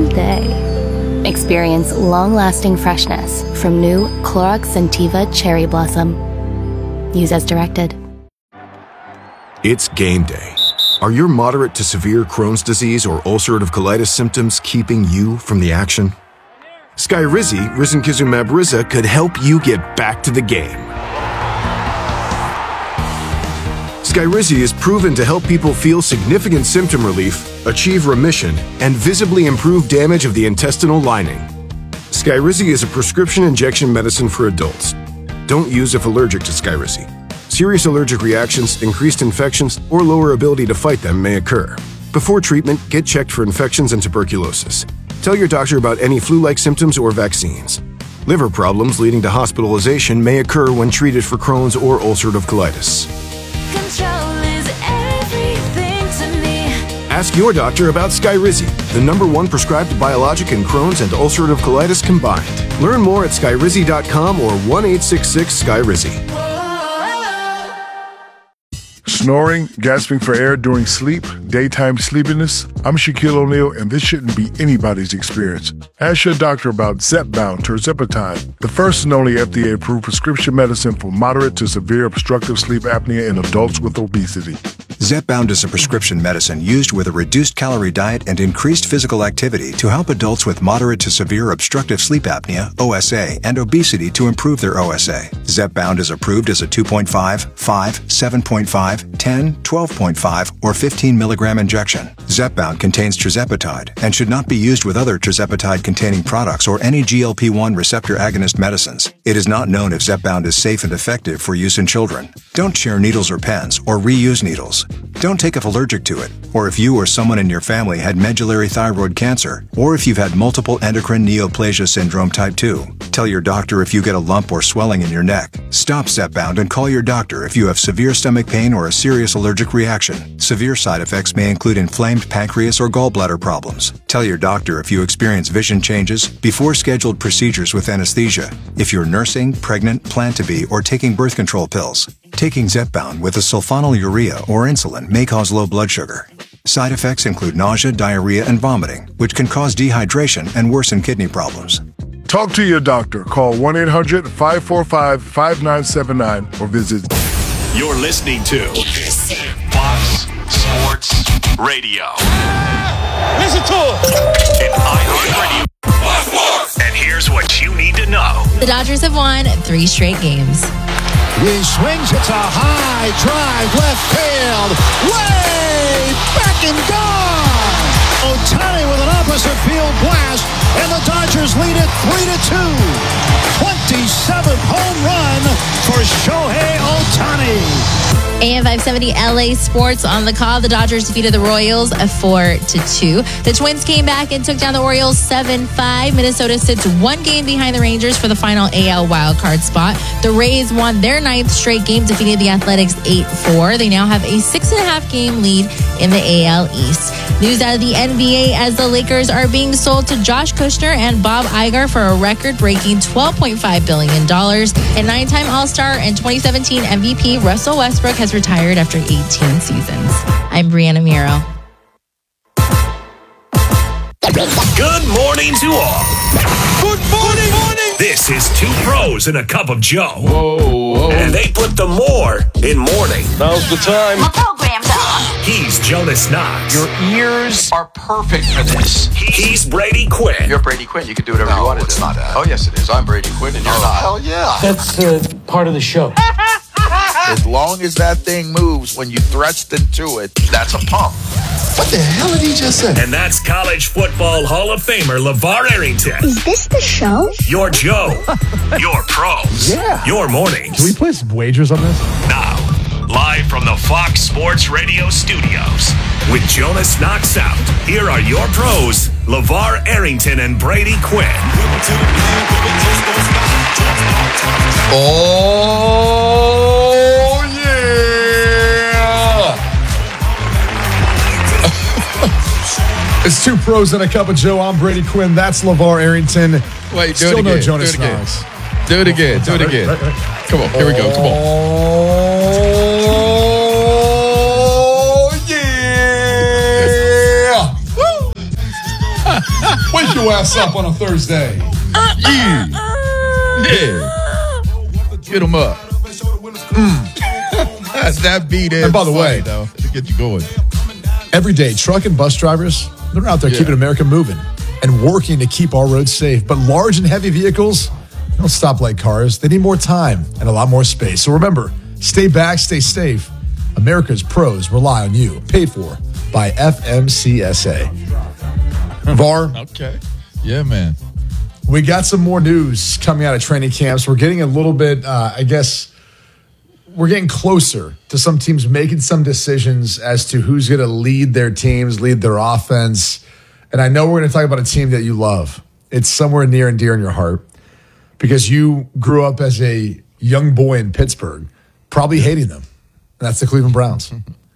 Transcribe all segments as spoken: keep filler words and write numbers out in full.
day. Experience long-lasting freshness from new Clorox Scentiva Cherry Blossom. Use as directed. It's game day. Are your moderate to severe Crohn's disease or ulcerative colitis symptoms keeping you from the action? Skyrizi, risankizumab Riza, could help you get back to the game. Skyrizi is proven to help people feel significant symptom relief, achieve remission, and visibly improve damage of the intestinal lining. Skyrizi is a prescription injection medicine for adults. Don't use if allergic to Skyrizi. Serious allergic reactions, increased infections, or lower ability to fight them may occur. Before treatment, get checked for infections and tuberculosis. Tell your doctor about any flu-like symptoms or vaccines. Liver problems leading to hospitalization may occur when treated for Crohn's or ulcerative colitis. Control is everything to me. Ask your doctor about Skyrizi, the number one prescribed biologic in Crohn's and ulcerative colitis combined. Learn more at skyrizi dot com or one eight six six Skyrizi. Snoring, gasping for air during sleep, daytime sleepiness. I'm Shaquille O'Neal, and this shouldn't be anybody's experience. Ask your doctor about Zepbound tirzepatide, the first and only F D A-approved prescription medicine for moderate to severe obstructive sleep apnea in adults with obesity. Zepbound is a prescription medicine used with a reduced calorie diet and increased physical activity to help adults with moderate to severe obstructive sleep apnea, O S A, and obesity to improve their O S A. Zepbound is approved as a two point five, five, seven point five, ten, twelve point five, or fifteen milligram injection. Zepbound contains tirzepatide and should not be used with other tirzepatide-containing products or any G L P one receptor agonist medicines. It is not known if Zepbound is safe and effective for use in children. Don't share needles or pens or reuse needles. Don't take if allergic to it, or if you or someone in your family had medullary thyroid cancer, or if you've had multiple endocrine neoplasia syndrome type two. Tell your doctor if you get a lump or swelling in your neck. Stop Zepbound and call your doctor if you have severe stomach pain or a serious allergic reaction. Severe side effects may include inflamed pancreas or gallbladder problems. Tell your doctor if you experience vision changes before scheduled procedures with anesthesia, if you're nursing, pregnant, plan to be, or taking birth control pills. Taking Zepbound with a sulfonylurea or insulin may cause low blood sugar. Side effects include nausea, diarrhea, and vomiting, which can cause dehydration and worsen kidney problems. Talk to your doctor. Call one eight hundred, five four five, five nine seven nine or visit. You're listening to Fox Sports Radio. Listen to it. In iHeartRadio. Fox Sports. And here's what you need to know. The Dodgers have won three straight games. He swings, it's a high drive, left field, way back and gone! Ohtani with an opposite field blast, and the Dodgers lead it three to two. twenty-seventh home run for Shohei Ohtani. A M five seventy L A Sports on the call. The Dodgers defeated the Royals four to two. The Twins came back and took down the Orioles seven five. Minnesota sits one game behind the Rangers for the final A L wildcard spot. The Rays won their ninth straight game, defeated the Athletics eight four. They now have a six and a half game lead in the A L East. News out of the N B A as the Lakers are being sold to Josh Kushner and Bob Iger for a record-breaking twelve point five billion dollars. And nine-time All-Star and twenty seventeen M V P Russell Westbrook has retired after eighteen seasons. I'm Brianna Miro. Good morning to all. Good morning, morning. This is Two Pros and a Cup of Joe. Whoa, whoa. And they put the more in morning. Now's the time. My program's on. He's Jonas Knox. Your ears are perfect for this. He's Brady Quinn. You're Brady Quinn. You can do whatever no, you want to do. it's not that. Oh, yes, it is. I'm Brady Quinn, and you're oh, not. Hell yeah. That's uh, part of the show. As long as that thing moves when you thrust into it, that's a pump. What the hell did he just say? And that's College Football Hall of Famer LeVar Arrington. Is this the show? Your Joe. Your pros. Yeah. Your mornings. Can we play some wagers on this? Now, live from the Fox Sports Radio studios, with Jonas Knox out, here are your pros, LeVar Arrington and Brady Quinn. Oh, yeah! It's Two Pros and a Cup of Joe. I'm Brady Quinn. That's LeVar Arrington. Wait, do Still it again. no Jonas do it again. Knox. Do it again. Do it again. Right, right, right. Come on. Here we go. Come on. Oh, yeah! Wake your ass up on a Thursday. Yeah. Yeah. Get him up. Mm. That beat is And by the way, though, to get you going. Every day, truck and bus drivers, they're out there Yeah. keeping America moving and working to keep our roads safe. But large and heavy vehicles don't stop like cars. They need more time and a lot more space. So remember, stay back, stay safe. America's pros rely on you. Paid for by F M C S A. Var, Okay. Yeah, man. we got some more news coming out of training camps. We're getting a little bit, uh, I guess, we're getting closer to some teams making some decisions as to who's going to lead their teams, lead their offense. And I know we're going to talk about a team that you love. It's somewhere near and dear in your heart because you grew up as a young boy in Pittsburgh, probably hating them. And that's the Cleveland Browns.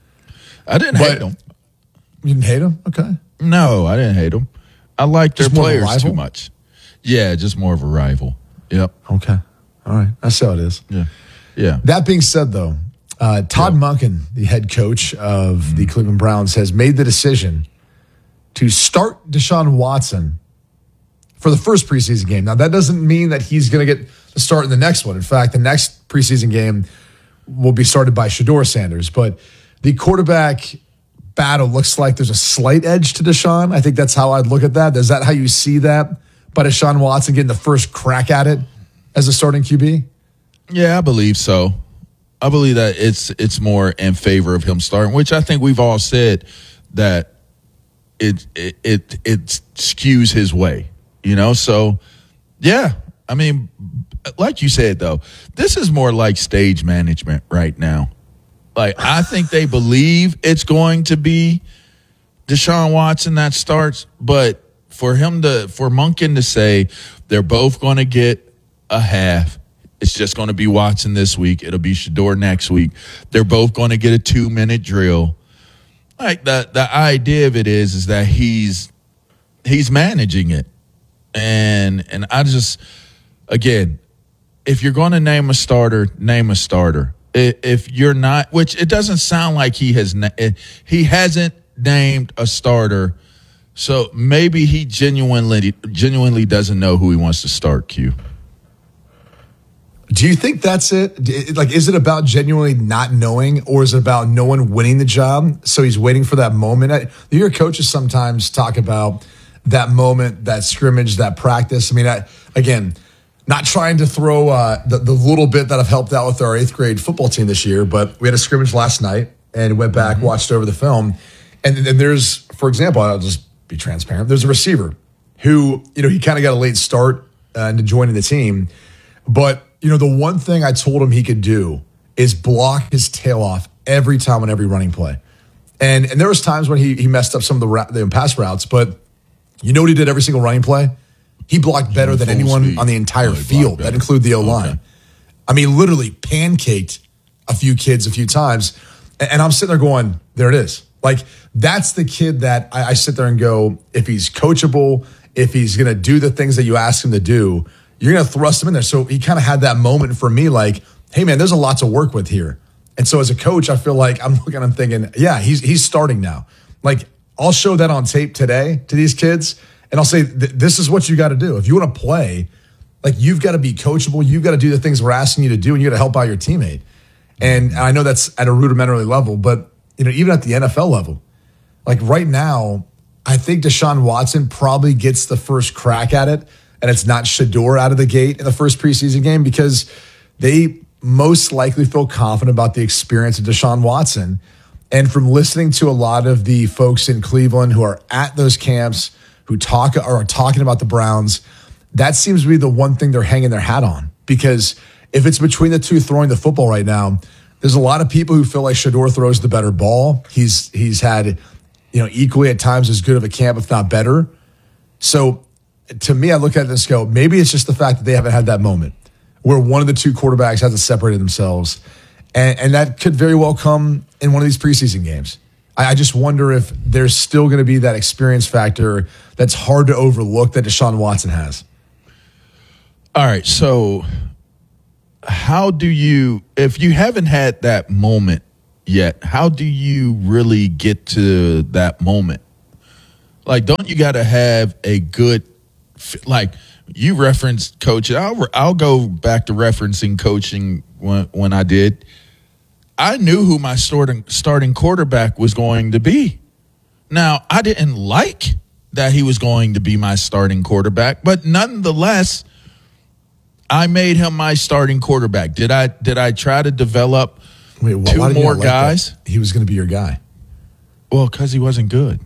I didn't But- hate them. You didn't hate them? Okay. No, I didn't hate them. I like their Just more of a players too rival? much. Yeah, just more of a rival. Yep. Okay. All right. That's how it is. Yeah. Yeah. That being said, though, uh, Todd Yeah. Monken, the head coach of the Cleveland Browns, has made the decision to start Deshaun Watson for the first preseason game. Now, that doesn't mean that he's going to get the start in the next one. In fact, the next preseason game will be started by Shedeur Sanders. But the quarterback battle looks like there's a slight edge to Deshaun. I think that's how I'd look at that. Is that how you see that? By Deshaun Watson getting the first crack at it as a starting Q B? Yeah, I believe so. I believe that it's it's more in favor of him starting, which I think we've all said that it it it, it skews his way, you know. So, yeah, I mean, like you said though, this is more like stage management right now. Like I think they believe it's going to be Deshaun Watson that starts, but for him to for Monken to say they're both going to get a half. It's just going to be Watson this week. It'll be Shedeur next week. They're both going to get a two-minute drill. Like the the idea of it is is that he's he's managing it, and and I just again, if you're going to name a starter, name a starter. If you're not, which it doesn't sound like he has, he hasn't named a starter, so maybe he genuinely genuinely doesn't know who he wants to start. Q. Do you think that's it? Like, is it about genuinely not knowing, or is it about no one winning the job? So he's waiting for that moment. I, your coaches sometimes talk about that moment, that scrimmage, that practice. I mean, I, again, not trying to throw uh, the, the little bit that I've helped out with our eighth grade football team this year, but we had a scrimmage last night and went back, mm-hmm. watched over the film. And then there's, for example, I'll just be transparent. There's a receiver who, you know, he kind of got a late start uh, into joining the team. But, you know, the one thing I told him he could do is block his tail off every time on every running play. And and there was times when he he messed up some of the, ra- the pass routes, but you know what he did every single running play? He blocked better than anyone speed. on the entire oh, field. That included the O-line. Okay. I mean, literally pancaked a few kids a few times. And, and I'm sitting there going, there it is. Like, that's the kid that I, I sit there and go, if he's coachable, if he's going to do the things that you ask him to do, you're going to thrust him in there. So he kind of had that moment for me like, hey, man, there's a lot to work with here. And so as a coach, I feel like I'm looking at him thinking, yeah, he's he's starting now. Like, I'll show that on tape today to these kids. And I'll say, this is what you got to do. If you want to play, like, you've got to be coachable. You've got to do the things we're asking you to do, and you got to help out your teammate. And I know that's at a rudimentary level, but, you know, even at the N F L level, like right now, I think Deshaun Watson probably gets the first crack at it, and it's not Shedeur out of the gate in the first preseason game because they most likely feel confident about the experience of Deshaun Watson. And from listening to a lot of the folks in Cleveland who are at those camps, who talk or are talking about the Browns, that seems to be the one thing they're hanging their hat on. Because if it's between the two throwing the football right now, there's a lot of people who feel like Shedeur throws the better ball. He's he's had, you know, equally at times as good of a camp, if not better. So to me, I look at this and go, maybe it's just the fact that they haven't had that moment where one of the two quarterbacks hasn't separated themselves. And, and that could very well come in one of these preseason games. I just wonder if there's still going to be that experience factor that's hard to overlook that Deshaun Watson has. All right, so how do you, if you haven't had that moment yet, how do you really get to that moment? Like, don't you got to have a good, like, you referenced coaching. I'll, I'll go back to referencing coaching when, when I did. I knew who my starting, starting quarterback was going to be. Now, I didn't like that he was going to be my starting quarterback, but nonetheless, I made him my starting quarterback. Did I Did I try to develop Wait, why, two why did you more not like guys? that? He was going to be your guy. Well, because he wasn't good.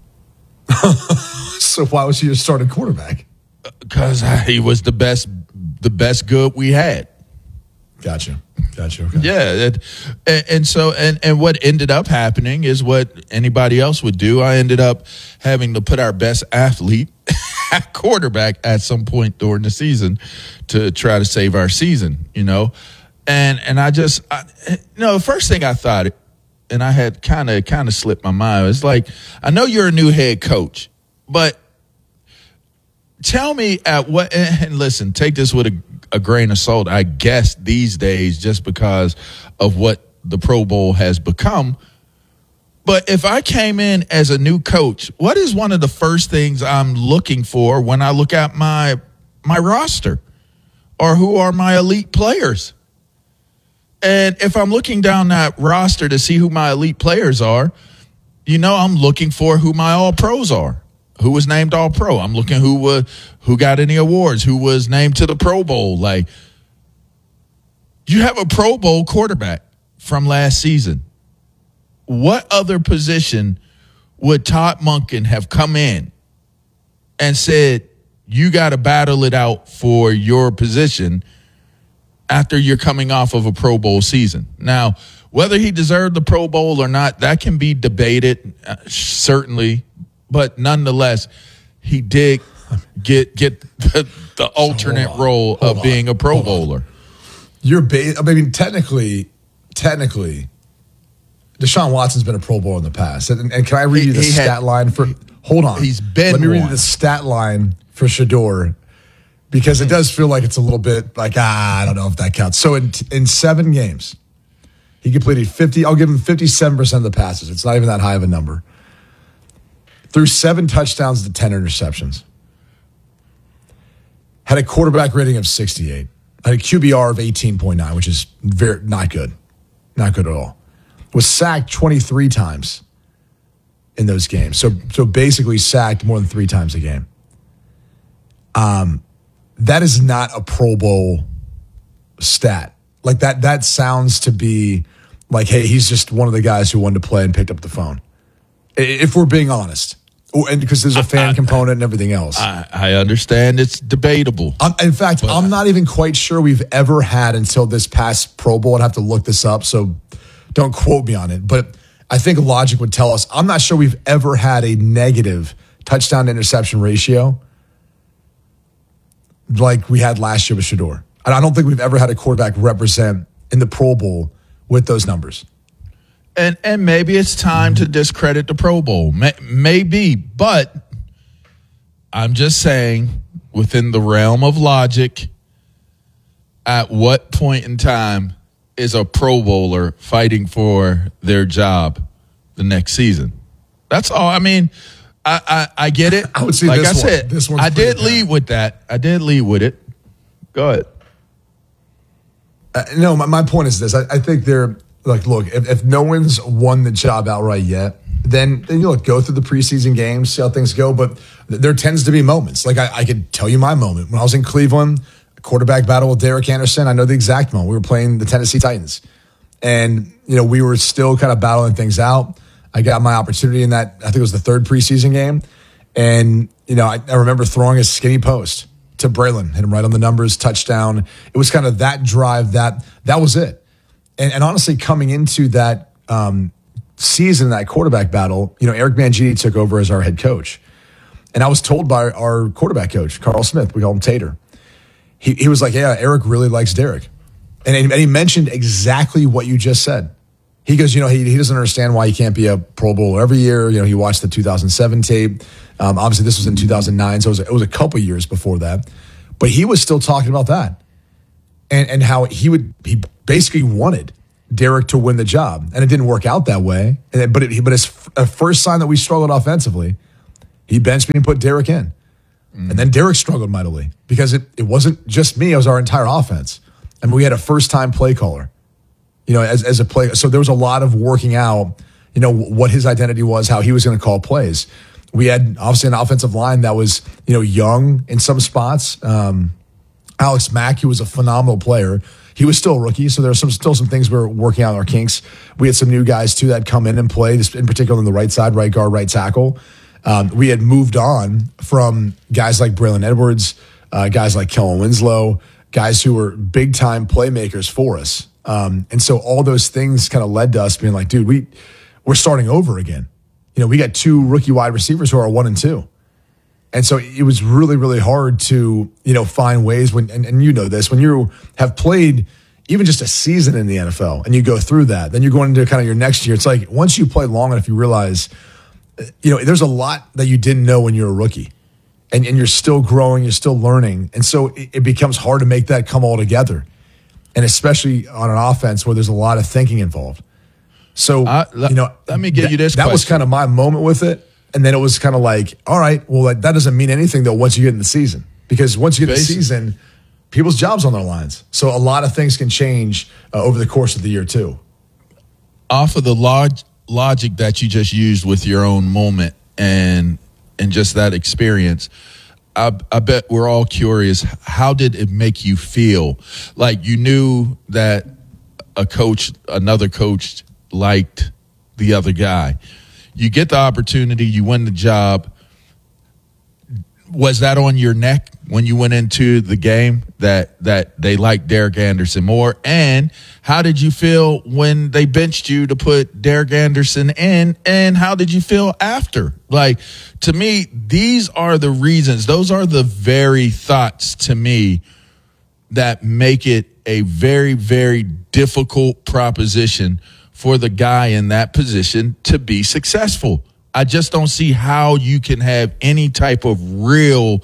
So why was he your starting quarterback? Because he was the best, the best good we had. Gotcha. Gotcha. Okay. Yeah, it, and, and so and and what ended up happening is what anybody else would do. I ended up having to put our best athlete at quarterback at some point during the season to try to save our season. You know, and and I just, I, you know, the first thing I thought, and I had kind of kind of slipped my mind. It's like, I know you're a new head coach, but tell me at what, and listen, take this with a, a grain of salt, I guess, these days, just because of what the Pro Bowl has become. But if I came in as a new coach, what is one of the first things I'm looking for when I look at my my roster, or who are my elite players? And if I'm looking down that roster to see who my elite players are, you know, I'm looking for who my all pros are. Who was named all pro? I'm looking who was, who got any awards, who was named to the Pro Bowl. Like, you have a Pro Bowl quarterback from last season. What other position would Todd Monken have come in and said, you got to battle it out for your position after you're coming off of a Pro Bowl season? Now, whether he deserved the Pro Bowl or not, that can be debated, uh, certainly. But nonetheless, he did get get the, the alternate hold on, role hold of on, being a Pro hold on. Bowler. You're ba- I mean, technically, technically, Deshaun Watson's been a Pro Bowler in the past. And, and can I read He- you the he stat had- line for? Hold on. He's been Let me read you one. the stat line for Shador, because it does feel like it's a little bit like, ah, I don't know if that counts. So in in seven games, he completed fifty. I'll give him fifty-seven percent of the passes. It's not even that high of a number. Threw seven touchdowns to ten interceptions. Had a quarterback rating of sixty-eight. Had a Q B R of eighteen point nine, which is very not good. Not good at all. Was sacked twenty-three times in those games. So so basically sacked more than three times a game. Um, that is not a Pro Bowl stat. Like that that sounds to be like, hey, he's just one of the guys who wanted to play and picked up the phone. If we're being honest. Oh, and because there's a fan I, component and everything else. I, I understand it's debatable. I'm, in fact, I'm not even quite sure we've ever had until this past Pro Bowl. I'd have to look this up, so don't quote me on it. But I think logic would tell us, I'm not sure we've ever had a negative touchdown to interception ratio like we had last year with Shador. And I don't think we've ever had a quarterback represent in the Pro Bowl with those numbers. And and maybe it's time to discredit the Pro Bowl. May, maybe, but I'm just saying, within the realm of logic, at what point in time is a Pro Bowler fighting for their job the next season? That's all. I mean, I I, I get it. I would say like this I one. said, This one's I did pretty lead with that. I did lead with it. Go ahead. Uh, no, my, my point is this. I, I think they're like, look, if, if no one's won the job outright yet, then, then you look, go through the preseason games, see how things go. But th- there tends to be moments. Like I, I could tell you my moment. When I was in Cleveland, quarterback battle with Derek Anderson, I know the exact moment. We were playing the Tennessee Titans. And, you know, we were still kind of battling things out. I got my opportunity in that, I think it was the third preseason game. And, you know, I, I remember throwing a skinny post to Braylon, hit him right on the numbers, touchdown. It was kind of that drive, that that was it. And, and honestly, coming into that um, season, that quarterback battle, you know, Eric Mangini took over as our head coach. And I was told by our quarterback coach, Carl Smith, we call him Tater. He, he was like, yeah, Eric really likes Derek. And, and he mentioned exactly what you just said. He goes, you know, he, he doesn't understand why he can't be a Pro Bowler every year. You know, he watched the two thousand seven tape. Um, obviously, this was in two thousand nine, so it was, it was a couple years before that. But he was still talking about that. And and how he would he basically wanted Derek to win the job, and it didn't work out that way. And but it, but his f- a first sign that we struggled offensively, He benched me and put Derek in. Mm. And then Derek struggled mightily because it, it wasn't just me. It was our entire offense. I mean, we had a first-time play caller, you know, as, as a play. So there was a lot of working out, you know, what his identity was, how he was going to call plays. We had, obviously, an offensive line that was, you know, young in some spots. Um, Alex Mack, who was a phenomenal player. He was still a rookie, so there are some, still some things we were working out in our kinks. We had some new guys, too, that come in and play, in particular on the right side, right guard, right tackle. Um, we had moved on from guys like Braylon Edwards, uh, guys like Kellen Winslow, guys who were big-time playmakers for us. Um, and so all those things kind of led to us being like, dude, we, we're starting over again. You know, we got two rookie wide receivers who are one and two. And so it was really, really hard to, you know, find ways when, and, and you know this, when you have played even just a season in the N F L and you go through that, then you're going into kind of your next year. It's like once you play long enough, you realize, you know, there's a lot that you didn't know when you're a rookie. And, and you're still growing, you're still learning. And so it, it becomes hard to make that come all together. And especially on an offense where there's a lot of thinking involved. So, uh, let, you know, let me give that, you this That question. was kind of my moment with it. And then it was kind of like, all right, well, that, that doesn't mean anything, though, once you get in the season. Because once you get in the season, people's jobs on their lines. So a lot of things can change uh, over the course of the year, too. Off of the log- logic that you just used with your own moment and and just that experience, I, I bet we're all curious, how did it make you feel? Like you knew that a coach, another coach liked the other guy. You get the opportunity, you win the job. Was that on your neck when you went into the game that that they liked Derek Anderson more? And how did you feel when they benched you to put Derek Anderson in? And how did you feel after? Like, to me, these are the reasons. Those are the very thoughts to me that make it a very, very difficult proposition for the guy in that position to be successful. I just don't see how you can have any type of real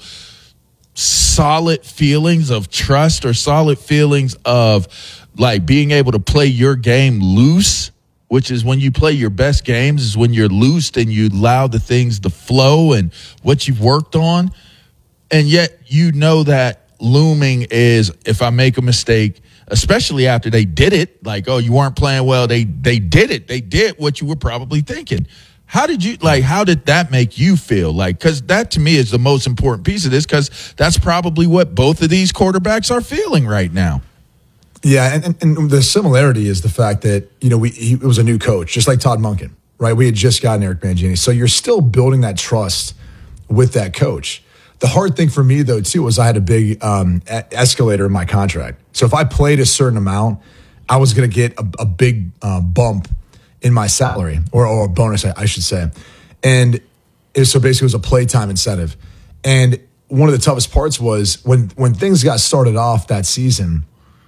solid feelings of trust or solid feelings of like being able to play your game loose, which is when you play your best games is when you're loose and you allow the things to flow and what you've worked on. And yet you know that looming is if I make a mistake, especially after they did it, like, oh, you weren't playing well. They they did it. They did what you were probably thinking. How did you, like, how did that make you feel? Like, because that to me is the most important piece of this, because that's probably what both of these quarterbacks are feeling right now. Yeah, and, and, and the similarity is the fact that, you know, we he, it was a new coach, just like Todd Monken, right? We had just gotten Eric Mangini. So you're still building that trust with that coach. The hard thing for me, though, too, was I had a big um, escalator in my contract. So if I played a certain amount, I was going to get a, a big uh, bump in my salary, or, or a bonus, I, I should say. And it, so basically it was a playtime incentive. And one of the toughest parts was when when things got started off that season,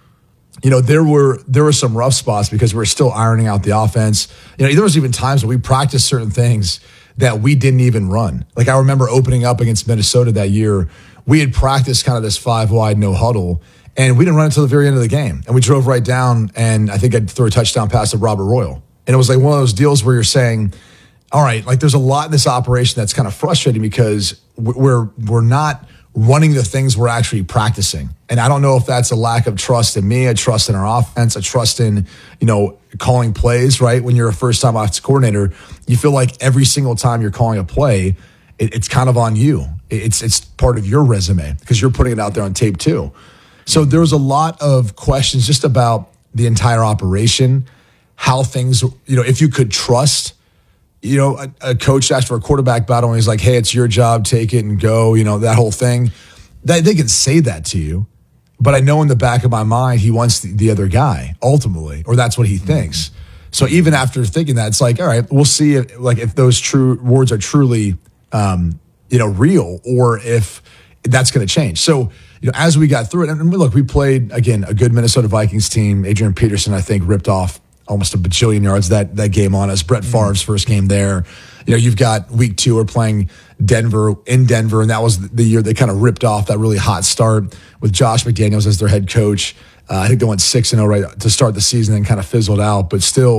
you know, there were there were some rough spots because we were still ironing out the offense. You know, there was even times when we practiced certain things that we didn't even run. Like I remember opening up against Minnesota that year, we had practiced kind of this five wide no huddle, and we didn't run until the very end of the game. And we drove right down, and I think I'd throw a touchdown pass to Robert Royal. And it was like one of those deals where you're saying, all right, like there's a lot in this operation that's kind of frustrating because we're we're not running the things we're actually practicing. And I don't know if that's a lack of trust in me, a trust in our offense, a trust in, you know, calling plays, right? When you're a first-time offensive coordinator, you feel like every single time you're calling a play, it, it's kind of on you. It's it's part of your resume because you're putting it out there on tape too. So there was a lot of questions just about the entire operation, how things, you know, if you could trust, you know, a, a coach asked for a quarterback battle and he's like, hey, it's your job, take it and go, you know, that whole thing. That, they can say that to you, but I know in the back of my mind, he wants the, the other guy ultimately, or that's what he thinks. Mm-hmm. So even after thinking that, it's like, all right, we'll see if, like, if those true words are truly, um, you know, real, or if that's going to change. So, you know, as we got through it, and look, we played, again, a good Minnesota Vikings team. Adrian Peterson, I think, ripped off almost a bajillion yards that that game on us. Brett Favre's first game there. You know, you've got week two, we're playing Denver in Denver, and that was the year they kind of ripped off that really hot start with Josh McDaniels as their head coach. Uh, I think they went six and oh right to start the season and kind of fizzled out, but still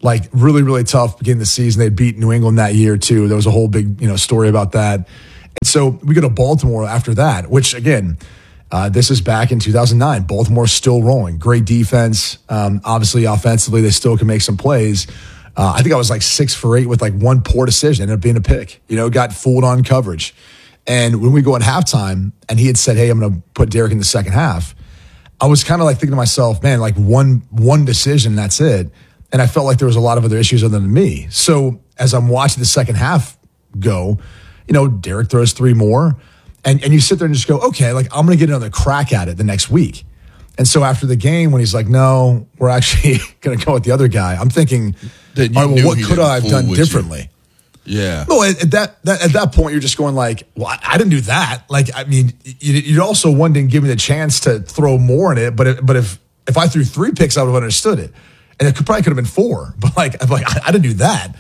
Like really, really tough beginning of the season. They beat New England that year too. There was a whole big, you know, story about that. And so we go to Baltimore after that, which again, uh, this is back in two thousand nine. Baltimore's still rolling. Great defense. Um, obviously, offensively, they still can make some plays. Uh, I think I was like six for eight with like one poor decision. Ended up being a pick. You know, got fooled on coverage. And when we go at halftime, and he had said, "Hey, I'm going to put Derek in the second half," I was kind of like thinking to myself, "Man, like one one decision, that's it." And I felt like there was a lot of other issues other than me. So as I'm watching the second half go, you know, Derek throws three more. And and you sit there and just go, okay, like I'm going to get another crack at it the next week. And so after the game, when he's like, no, we're actually going to go with the other guy, I'm thinking, all right, well, what could I have done differently? You. Yeah. No, at, at that, that at that point, you're just going like, well, I, I didn't do that. Like, I mean, you, you also, one, didn't give me the chance to throw more in it. But it, but if if I threw three picks, I would have understood it. And it could, probably could have been four, but like, I'm like I, I didn't do that.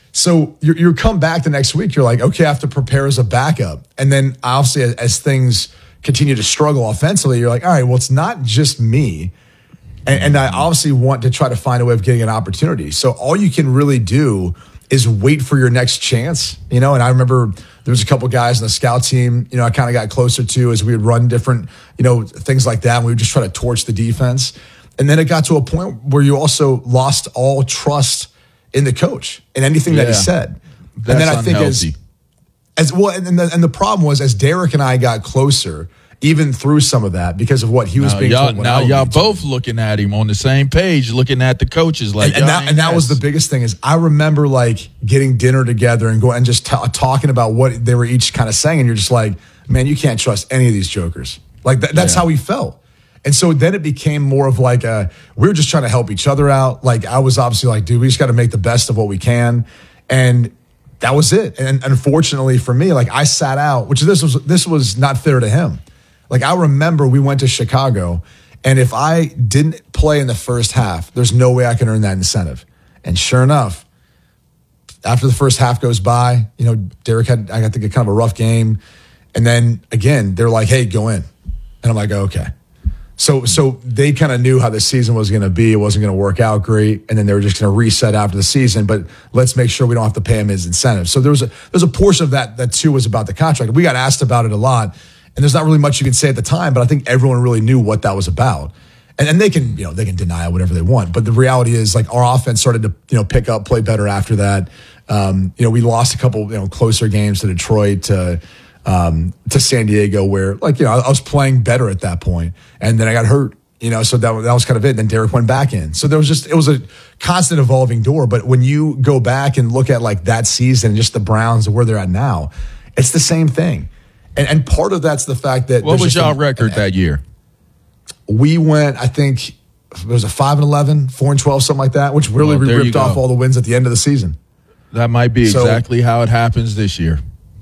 So you you come back the next week, you're like, okay, I have to prepare as a backup. And then obviously as, as things continue to struggle offensively, you're like, all right, well, it's not just me. And, and I obviously want to try to find a way of getting an opportunity. So all you can really do is wait for your next chance, you know? And I remember there was a couple guys in the scout team, you know, I kind of got closer to as we would run different, you know, things like that. And we would just try to torch the defense. And then it got to a point where you also lost all trust in the coach and anything yeah. that he said. That's and then I think unhealthy. as as well, and the, and the problem was as Derek and I got closer, even through some of that, because of what he was now, being y'all, told. now y'all both told. looking at him on the same page, looking at the coaches like, and, and that, and that was the biggest thing is I remember like getting dinner together and going and just t- talking about what they were each kind of saying, and you're just like, man, you can't trust any of these jokers. Like th- that's yeah. how he felt. And so then it became more of like a, we were just trying to help each other out. Like I was obviously like, dude, we just got to make the best of what we can. And that was it. And unfortunately for me, like I sat out, which this was, this was not fair to him. Like I remember we went to Chicago, and if I didn't play in the first half, there's no way I can earn that incentive. And sure enough, after the first half goes by, you know, Derek had, I think, a kind of a rough game. And then again, they're like, hey, go in. And I'm like, okay. So so they kind of knew how the season was going to be. It wasn't going to work out great. And then they were just going to reset after the season. But let's make sure we don't have to pay him his incentive. So there was a, there's a portion of that that, too, was about the contract. We got asked about it a lot. And there's not really much you can say at the time. But I think everyone really knew what that was about. And, and they can, you know, they can deny whatever they want. But the reality is, like, our offense started to, you know, pick up, play better after that. Um, you know, we lost a couple, you know, closer games to Detroit, to um, to San Diego, where, like, you know, I, I was playing better at that point, and then I got hurt. You know, so that that was kind of it. And then Derek went back in. So there was just, it was a constant evolving door. But when you go back and look at like that season, just the Browns and where they're at now, it's the same thing. And and part of that's the fact that what was y'all record an, that year? We went, I think it was a five and eleven, four and twelve, something like that, which really well, ripped off all the wins at the end of the season. That might be so, exactly how it happens this year.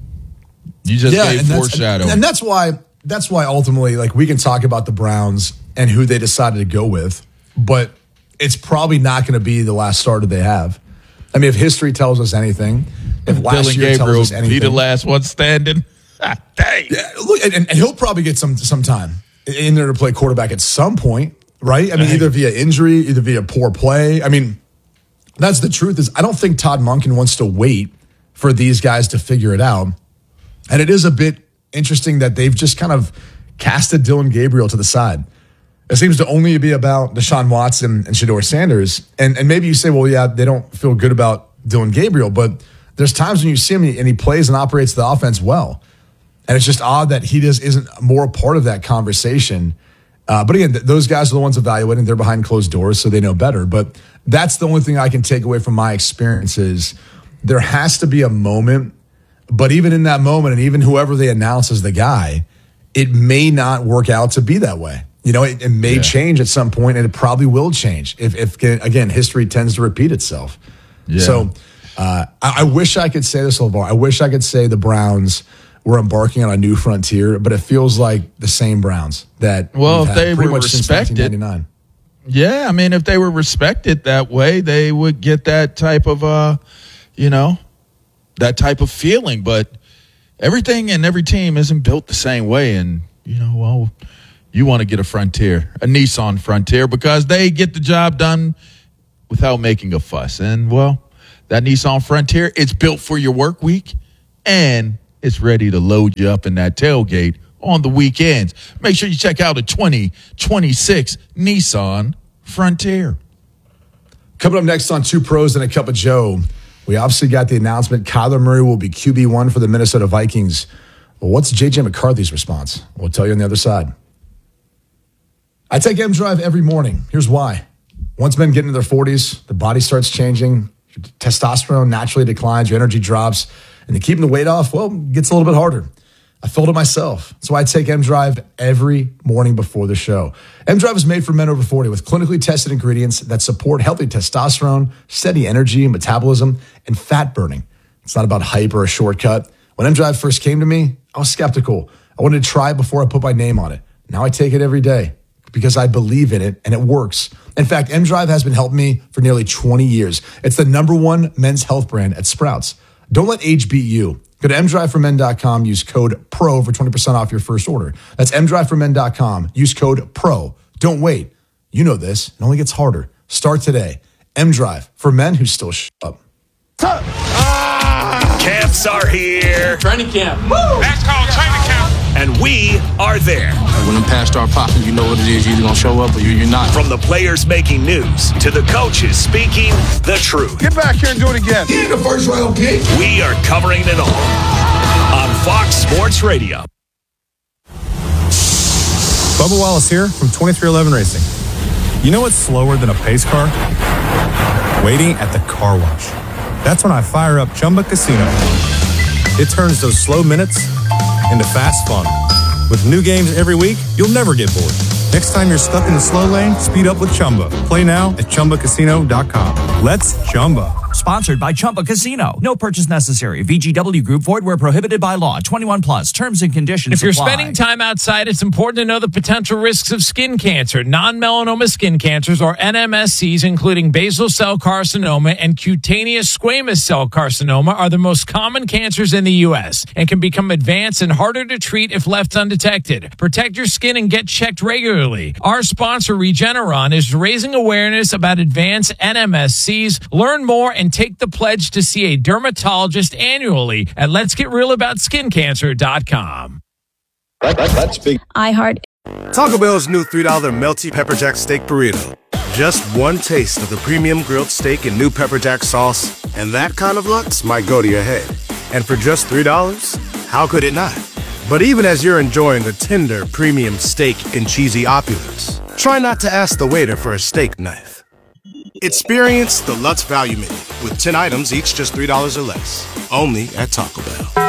You just yeah, gave and foreshadow. And, and that's why that's why ultimately, like, we can talk about the Browns and who they decided to go with, but it's probably not going to be the last starter they have. I mean, if history tells us anything, if last Dylan year Gabriel tells us anything, be the last one standing. Ah, dang. Yeah, look, and, and he'll probably get some some time in there to play quarterback at some point, right? I mean, either via injury, either via poor play. I mean, that's the truth. Is I don't think Todd Monken wants to wait for these guys to figure it out, and it is a bit interesting that they've just kind of casted Dylan Gabriel to the side. It seems to only be about Deshaun Watson and Shedeur Sanders. And and maybe you say, well, yeah, they don't feel good about Dylan Gabriel, but there's times when you see him and he plays and operates the offense well. And it's just odd that he just isn't more a part of that conversation. Uh, but again, th- those guys are the ones evaluating. They're behind closed doors, so they know better. But that's the only thing I can take away from my experience is there has to be a moment. But even in that moment, and even whoever they announce as the guy, it may not work out to be that way. You know, it, it may yeah. change at some point, and it probably will change if, if again, history tends to repeat itself. Yeah. So uh, I, I wish I could say this, LeVar. I wish I could say the Browns were embarking on a new frontier, but it feels like the same Browns that well, we've if had they pretty were much since respected, nineteen ninety-nine. Yeah, I mean, if they were respected that way, they would get that type of, uh, you know, that type of feeling. But everything and every team isn't built the same way, and you know, well. You want to get a Frontier, a Nissan Frontier, because they get the job done without making a fuss. And, well, that Nissan Frontier, it's built for your work week, and it's ready to load you up in that tailgate on the weekends. Make sure you check out a twenty twenty-six Nissan Frontier. Coming up next on Two Pros and a Cup of Joe, we obviously got the announcement Kyler Murray will be Q B one for the Minnesota Vikings. Well, what's J J McCarthy's response? We'll tell you on the other side. I take M Drive every morning. Here's why. Once men get into their forties, the body starts changing. Your testosterone naturally declines. Your energy drops. And keeping the weight off, well, gets a little bit harder. I felt it myself. That's why I take M Drive every morning before the show. M Drive is made for men over forty with clinically tested ingredients that support healthy testosterone, steady energy, metabolism, and fat burning. It's not about hype or a shortcut. When M Drive first came to me, I was skeptical. I wanted to try it before I put my name on it. Now I take it every day because I believe in it and it works. In fact, M Drive has been helping me for nearly twenty years. It's the number one men's health brand at Sprouts. Don't let age beat you. Go to m drive for men dot com. Use code PRO for twenty percent off your first order. That's m drive for men dot com. Use code PRO. Don't wait. You know this. It only gets harder. Start today. M-Drive for men who still sh up. Ah! Camps are here. Training camp. Woo! That's called training camp. And we are there. When them past start popping, you know what it is. You're either going to show up or you're not. From the players making news to the coaches speaking the truth. Get back here and do it again. Get in the first round pick. We are covering it all on Fox Sports Radio. Bubba Wallace here from twenty-three eleven Racing. You know what's slower than a pace car? Waiting at the car wash. That's when I fire up Chumba Casino. It turns those slow minutes into fast fun. With new games every week, you'll never get bored. Next time you're stuck in the slow lane, speed up with Chumba. Play now at chumba casino dot com. Let's Chumba. Sponsored by Chumba Casino. No purchase necessary. V G W Group. Void where prohibited by law. twenty-one plus. Terms and conditions If you're apply. spending time outside, it's important to know the potential risks of skin cancer. Non-melanoma skin cancers, or N M S Cs, including basal cell carcinoma and cutaneous squamous cell carcinoma, are the most common cancers in the U S and can become advanced and harder to treat if left undetected. Protect your skin and get checked regularly. Our sponsor, Regeneron, is raising awareness about advanced N M S Cs. Learn more and take the pledge to see a dermatologist annually at lets get real about skin cancer dot com. That, that, that's big. iHeart. Taco Bell's new three dollar melty pepper jack steak burrito. Just one taste of the premium grilled steak and new pepper jack sauce, and that kind of lux might go to your head. And for just three dollars, how could it not? But even as you're enjoying a tender premium steak in cheesy opulence, try not to ask the waiter for a steak knife. Experience the Lutz Value Menu with ten items, each just three dollars or less. Only at Taco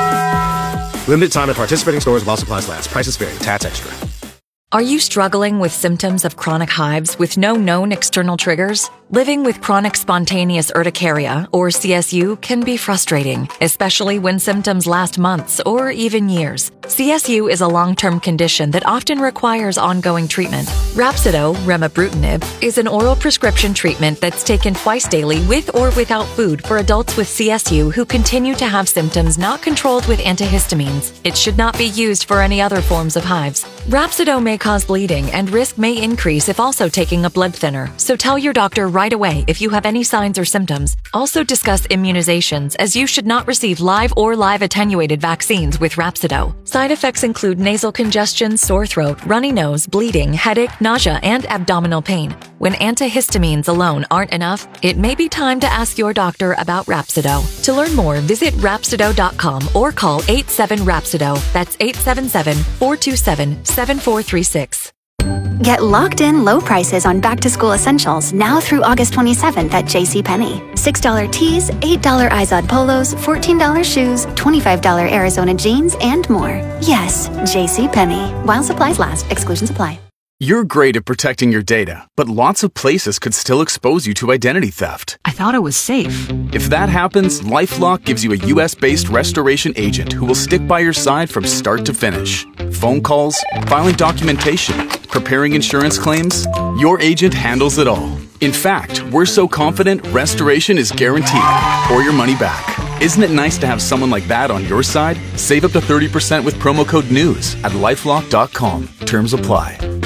Bell. Limited time at participating stores while supplies last. Prices vary. Tax extra. Are you struggling with symptoms of chronic hives with no known external triggers? Living with chronic spontaneous urticaria, or C S U, can be frustrating, especially when symptoms last months or even years. C S U is a long-term condition that often requires ongoing treatment. Rhapsido, remibrutinib, is an oral prescription treatment that's taken twice daily with or without food for adults with C S U who continue to have symptoms not controlled with antihistamines. It should not be used for any other forms of hives. Rhapsido may cause bleeding and risk may increase if also taking a blood thinner, so tell your doctor right away if you have any signs or symptoms. Also discuss immunizations, as you should not receive live or live attenuated vaccines with Rhapsido. Side effects include nasal congestion, sore throat, runny nose, bleeding, headache, nausea, and abdominal pain. When antihistamines alone aren't enough, it may be time to ask your doctor about Rhapsido. To learn more, visit Rhapsido dot com or call eight seven Rhapsido. That's eight seven seven, four two seven, seven four three six. Get locked-in low prices on back-to-school essentials now through August twenty-seventh at JCPenney. six dollar tees, eight dollar Izod polos, fourteen dollar shoes, twenty-five dollar Arizona jeans, and more. Yes, JCPenney. While supplies last, exclusions apply. You're great at protecting your data, but lots of places could still expose you to identity theft. I thought it was safe. If that happens, LifeLock gives you a U S-based restoration agent who will stick by your side from start to finish. Phone calls, filing documentation, preparing insurance claims, your agent handles it all. In fact, we're so confident restoration is guaranteed or your money back. Isn't it nice to have someone like that on your side? Save up to thirty percent with promo code NEWS at lifelock dot com. Terms apply.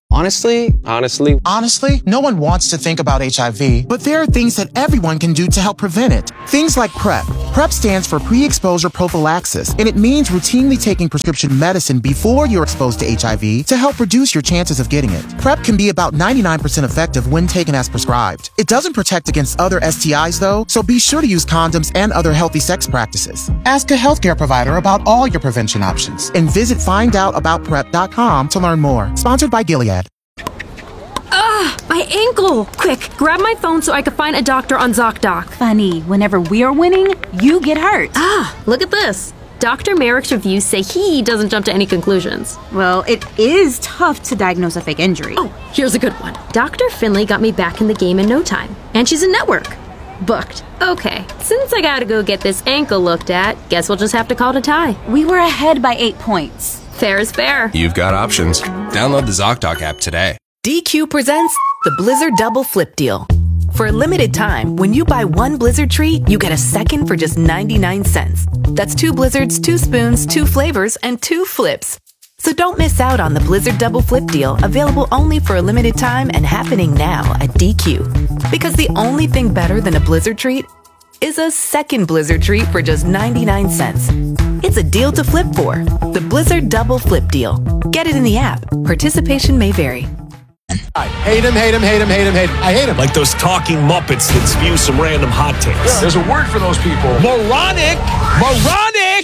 Honestly, honestly, honestly, no one wants to think about H I V, but there are things that everyone can do to help prevent it. Things like PrEP. PrEP stands for pre-exposure prophylaxis, and it means routinely taking prescription medicine before you're exposed to H I V to help reduce your chances of getting it. PrEP can be about ninety-nine percent effective when taken as prescribed. It doesn't protect against other S T Is though, so be sure to use condoms and other healthy sex practices. Ask a healthcare provider about all your prevention options, and visit find out about prep dot com to learn more. Sponsored by Gilead. Ah, my ankle! Quick, grab my phone so I can find a doctor on ZocDoc. Funny, whenever we're winning, you get hurt. Ah, look at this. Doctor Merrick's reviews say he doesn't jump to any conclusions. Well, it is tough to diagnose a fake injury. Oh, here's a good one. Doctor Finley got me back in the game in no time. And she's in network. Booked. Okay, since I gotta go get this ankle looked at, guess we'll just have to call it a tie. We were ahead by eight points. Fair is fair. You've got options. Download the ZocDoc app today. D Q presents the Blizzard Double Flip Deal. For a limited time, when you buy one Blizzard treat, you get a second for just ninety-nine cents. That's two Blizzards, two spoons, two flavors, and two flips. So don't miss out on the Blizzard Double Flip Deal, available only for a limited time and happening now at D Q. Because the only thing better than a Blizzard treat is a second Blizzard treat for just ninety-nine cents. It's a deal to flip for. The Blizzard Double Flip Deal. Get it in the app. Participation may vary. I hate him, hate him, hate him, hate him, hate him. I hate him. Like those talking Muppets that spew some random hot takes. Yeah, there's a word for those people. Moronic! Moronic!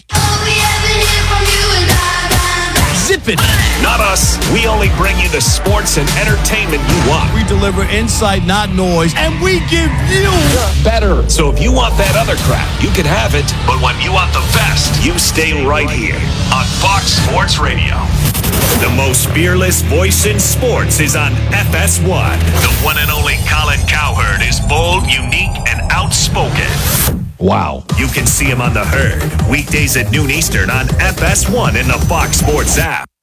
Zip it! Not us. We only bring you the sports and entertainment you want. We deliver insight, not noise, and we give you better. So if you want that other crap, you can have it. But when you want the best, you stay right here on Fox Sports Radio. The most fearless voice in sports is on F S one. The one and only Colin Cowherd is bold, unique, and outspoken. Wow. You can see him on The Herd, weekdays at noon Eastern on F S one in the Fox Sports app.